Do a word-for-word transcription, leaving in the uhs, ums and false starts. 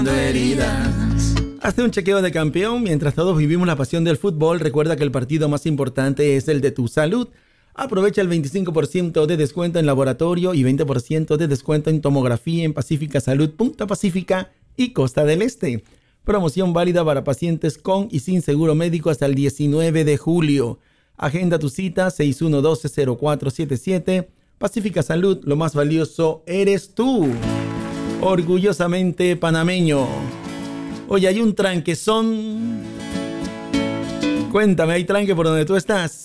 heridas. Hazte un chequeo de campeón. Mientras todos vivimos la pasión del fútbol, recuerda que el partido más importante es el de tu salud. Aprovecha el veinticinco por ciento de descuento en laboratorio y veinte por ciento de descuento en tomografía en Pacífica Salud, Punta Pacífica y Costa del Este. Promoción válida para pacientes con y sin seguro médico hasta el diecinueve de julio. Agenda tu cita seis uno uno dos cero cuatro siete siete. Pacífica Salud, lo más valioso eres tú. Orgullosamente panameño. Oye, hay un tranquezón. Cuéntame, ¿hay tranque por donde tú estás?